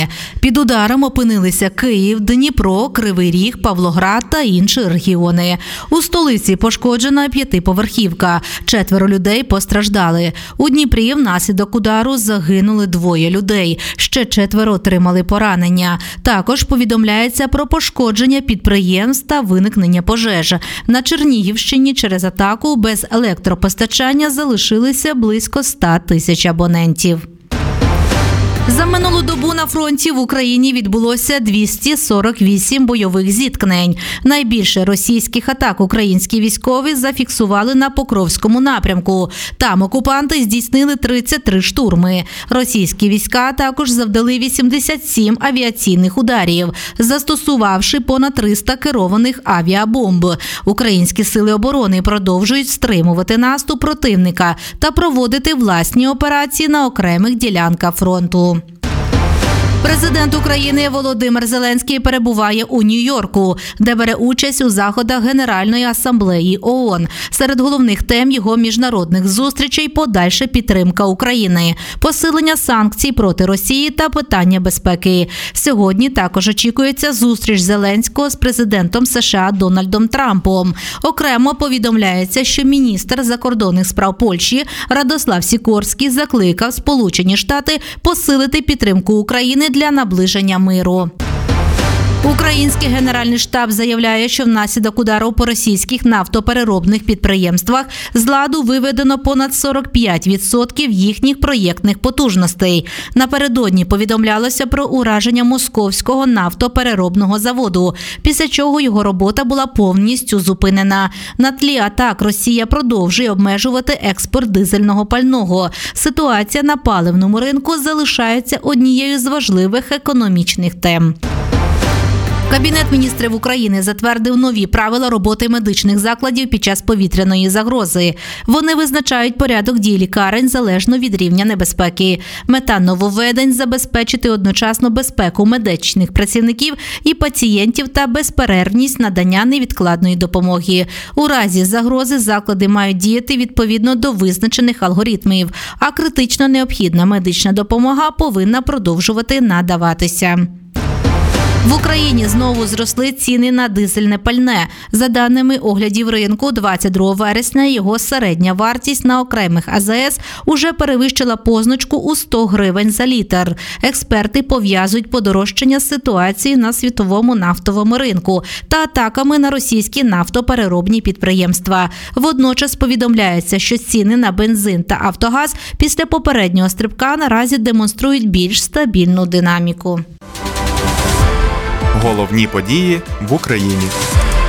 України. Під ударом опинилися Київ, Дніпро, Кривий Ріг, Павлоград та інші регіони. У столиці пошкоджена 5-поверхівка. 4 людей постраждали. У Дніпрі внаслідок удару загинули 2 людей. Ще 4 отримали поранення. Також повідомляється про пошкодження підприємств та виникнення пожеж. На Чернігівщині через атаку без електропостачання залишилися близько 100 тисяч абонентів. За минулу добу на фронті в Україні відбулося 248 бойових зіткнень. Найбільше російських атак українські військові зафіксували на Покровському напрямку. Там окупанти здійснили 33 штурми. Російські війська також завдали 87 авіаційних ударів, застосувавши понад 300 керованих авіабомб. Українські сили оборони продовжують стримувати наступ противника та проводити власні операції на окремих ділянках фронту. Президент України Володимир Зеленський перебуває у Нью-Йорку, де бере участь у заходах Генеральної асамблеї ООН. Серед головних тем його міжнародних зустрічей – подальша підтримка України, посилення санкцій проти Росії та питання безпеки. Сьогодні також очікується зустріч Зеленського з президентом США Дональдом Трампом. Окремо повідомляється, що міністр закордонних справ Польщі Радослав Сікорський закликав Сполучені Штати посилити підтримку України для наближення миру. Український Генеральний штаб заявляє, що внаслідок удару по російських нафтопереробних підприємствах з ладу виведено понад 45% їхніх проєктних потужностей. Напередодні повідомлялося про ураження Московського нафтопереробного заводу, після чого його робота була повністю зупинена. На тлі атак Росія продовжує обмежувати експорт дизельного пального. Ситуація на паливному ринку залишається однією з важливих економічних тем. Кабінет міністрів України затвердив нові правила роботи медичних закладів під час повітряної загрози. Вони визначають порядок дій лікарень залежно від рівня небезпеки. Мета нововведень – забезпечити одночасно безпеку медичних працівників і пацієнтів та безперервність надання невідкладної допомоги. У разі загрози заклади мають діяти відповідно до визначених алгоритмів, а критично необхідна медична допомога повинна продовжувати надаватися. В Україні знову зросли ціни на дизельне пальне. За даними оглядів ринку, 22 вересня його середня вартість на окремих АЗС уже перевищила позначку у 100 гривень за літр. Експерти пов'язують подорожчання з ситуацією на світовому нафтовому ринку та атаками на російські нафтопереробні підприємства. Водночас повідомляється, що ціни на бензин та автогаз після попереднього стрибка наразі демонструють більш стабільну динаміку. Головні події в Україні.